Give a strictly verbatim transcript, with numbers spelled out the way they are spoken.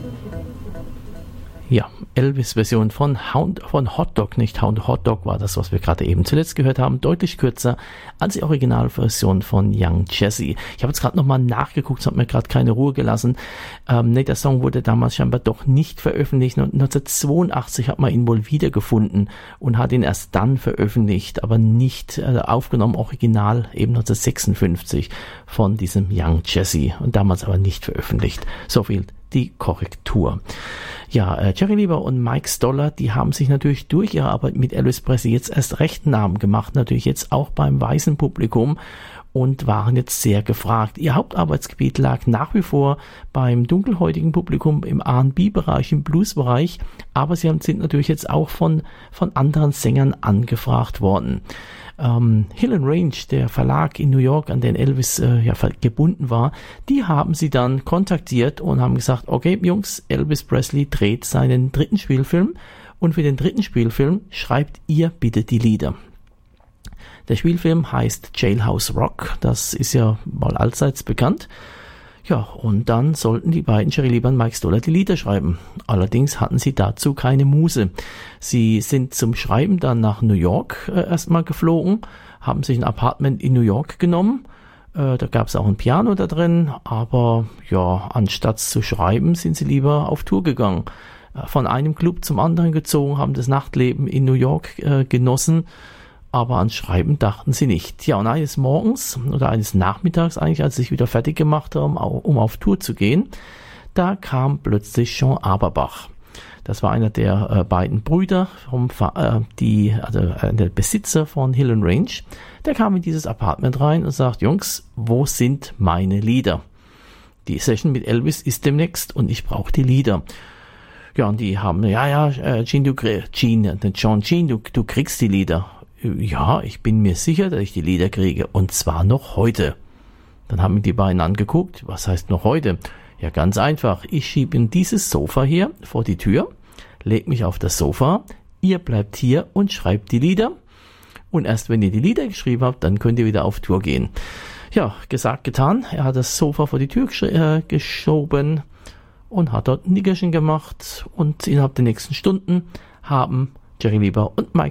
Ja, Elvis-Version von, Hound, von Hot Dog, nicht Hound, Hot Dog war das, was wir gerade eben zuletzt gehört haben, deutlich kürzer als die Originalversion von Young Jesse. Ich habe jetzt gerade nochmal nachgeguckt, es hat mir gerade keine Ruhe gelassen. Ähm, nee, der Song wurde damals scheinbar doch nicht veröffentlicht. neunzehnhundertzweiundachtzig hat man ihn wohl wiedergefunden und hat ihn erst dann veröffentlicht, aber nicht äh, aufgenommen, original eben neunzehnhundertsechsundfünfzig von diesem Young Jesse und damals aber nicht veröffentlicht. So viel die Korrektur. Ja, äh, Jerry Lieber und Mike Stoller, die haben sich natürlich durch ihre Arbeit mit Elvis Presley jetzt erst recht Namen gemacht, natürlich jetzt auch beim weißen Publikum und waren jetzt sehr gefragt. Ihr Hauptarbeitsgebiet lag nach wie vor beim dunkelhäutigen Publikum im R und B-Bereich, im Blues-Bereich, aber sie sind natürlich jetzt auch von, von anderen Sängern angefragt worden. Ähm, Hill and Range, der Verlag in New York, an den Elvis äh, ja, gebunden war, die haben sie dann kontaktiert und haben gesagt, okay Jungs, Elvis Presley dreht seinen dritten Spielfilm und für den dritten Spielfilm schreibt ihr bitte die Lieder. Der Spielfilm heißt Jailhouse Rock, das ist ja mal allseits bekannt. Ja, und dann sollten die beiden, Jerry Lieber und Mike Stoller, die Lieder schreiben. Allerdings hatten sie dazu keine Muse. Sie sind zum Schreiben dann nach New York äh, erstmal geflogen, haben sich ein Apartment in New York genommen. Äh, da gab es auch ein Piano da drin, aber ja, anstatt zu schreiben, sind sie lieber auf Tour gegangen. Äh, von einem Club zum anderen gezogen, haben das Nachtleben in New York äh, genossen. Aber an Schreiben dachten sie nicht. Ja, und eines Morgens oder eines Nachmittags eigentlich, als sie sich wieder fertig gemacht haben, um auf Tour zu gehen, da kam plötzlich Jean Aberbach. Das war einer der äh, beiden Brüder, vom, äh, die, also äh, der Besitzer von Hill and Range. Der kam in dieses Apartment rein und sagt, Jungs, wo sind meine Lieder? Die Session mit Elvis ist demnächst und ich brauche die Lieder. Ja, und die haben, ja, ja, äh, Gene, du, Gene, John, Gene, du, du kriegst die Lieder. Ja, ich bin mir sicher, dass ich die Lieder kriege. Und zwar noch heute. Dann haben mir die beiden angeguckt. Was heißt noch heute? Ja, ganz einfach. Ich schiebe in dieses Sofa hier vor die Tür, leg mich auf das Sofa, ihr bleibt hier und schreibt die Lieder. Und erst wenn ihr die Lieder geschrieben habt, dann könnt ihr wieder auf Tour gehen. Ja, gesagt, getan. Er hat das Sofa vor die Tür gesch- äh, geschoben und hat dort ein Nickerchen gemacht. Und innerhalb der nächsten Stunden haben Jerry Lieber und Mike